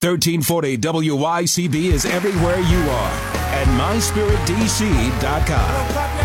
1340 WYCB is everywhere you are at myspiritdc.com.